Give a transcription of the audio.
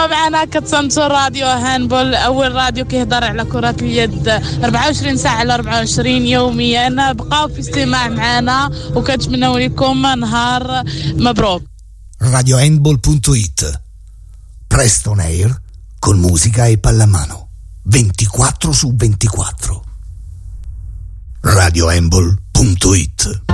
معنا كتسمعوا راديو هاندبول، أول راديو كيهضر على كرة اليد 24 ساعة على 24 يوميا. بقاو في استماع معنا وكنتمنوا لكم نهار مبروك. radiohandball.it, presto on air con musica e pallamano 24/24. radiohandball.it